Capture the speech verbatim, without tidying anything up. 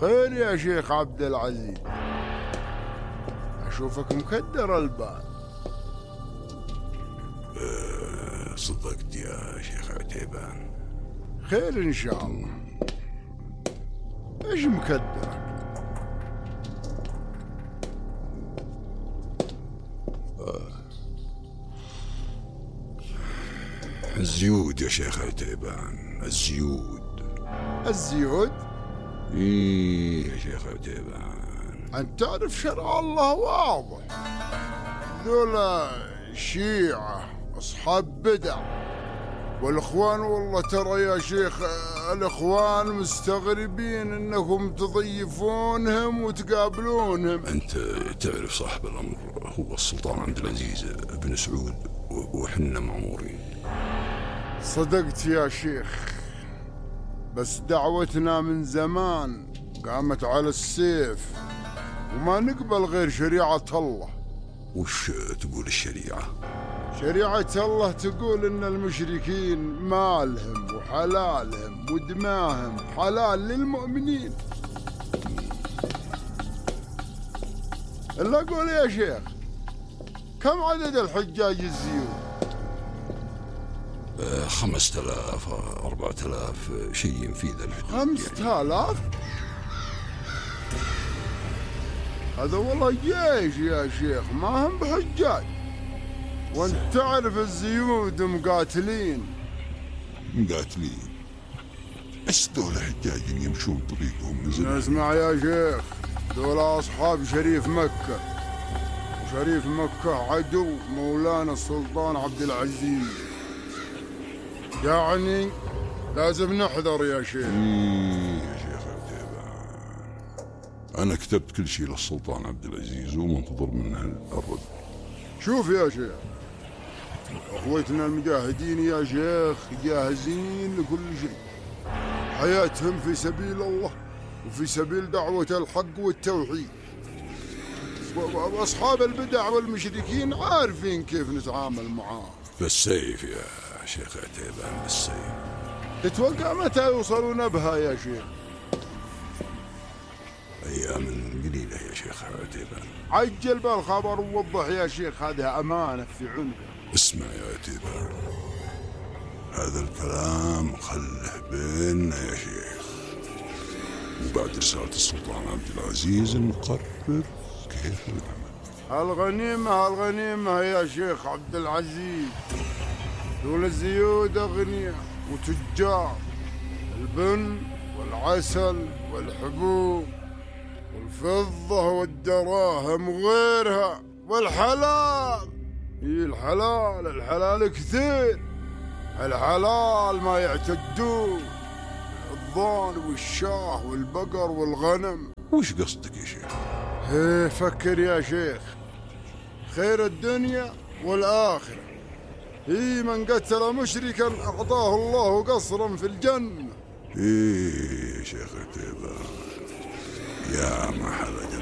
خير يا شيخ عبد العزيز، أشوفك مكدر البال. أه صدقت يا شيخ عتيبان. خير إن شاء الله. إيش مكدرك؟ أه الزيود يا شيخ عتيبان، الزيود. الزيود؟ إيه يا شيخ عتيبان. أنت تعرف شرع الله واضح، ذولا شيعة أصحاب بدع، والإخوان والله ترى يا شيخ الإخوان مستغربين أنكم تضيفونهم وتقابلونهم. أنت تعرف صاحب الأمر هو السلطان عبد العزيز بن سعود، وحنا مأمورين. صدقت يا شيخ، بس دعوتنا من زمان قامت على السيف، وما نقبل غير شريعة الله. وش تقول الشريعة؟ شريعة الله تقول إن المشركين مالهم وحلالهم ودماهم حلال للمؤمنين. إلا قول يا شيخ، كم عدد الحجاج الزيود؟ آه خمسة آلاف أربعة آلاف شيء في ذا الحدود. خمسة آلاف؟ هذا والله جيش يا شيخ، ما هم بحجاج. وانت تعرف الزيود مقاتلين. مقاتلين؟ بس دول حجاج يمشون طريقهم من زمان. اسمع يا شيخ، دول أصحاب شريف مكة، وشريف مكة عدو مولانا السلطان عبد العزيز، يعني لازم نحذر يا شيخ. إيه يا شيخ عتيبان، أنا كتبت كل شيء للسلطان عبد العزيز ومنتظر منه الرد. شوف يا شيخ، أخوتنا المجاهدين يا شيخ جاهزين لكل شيء، حياتهم في سبيل الله وفي سبيل دعوة الحق والتوحيد، وأصحاب البدع والمشركين عارفين كيف نتعامل معاهم. بالسيف يا شيخ عتيبان، بالسيف. تتوقع متى يوصلون بها يا شيخ؟ أيام قليلة يا شيخ عتيبان. عجل بالخبر ووضح يا شيخ، هذه أمانة في عنقك. اسمع يا عتيبان، هذا الكلام خله بيننا يا شيخ، وبعد رسالة السلطان عبد العزيز نقرر كيف نعمل. الغنيمة الغنيمة يا شيخ عبد العزيز، دول الزيود أغنياء وتجار، البن والعسل والحبوب والفضة والدراهم وغيرها، والحلال. إيه الحلال، الحلال كثير، الحلال ما يعتدون، الضان والشاه والبقر والغنم. وش قصدك يا شيخ؟ ايه فكر يا شيخ، خير الدنيا والآخرة. إيه من قتل مشركا أعطاه الله قصرا في الجنة. إيه يا شيخ عتيبان، يا ما حلق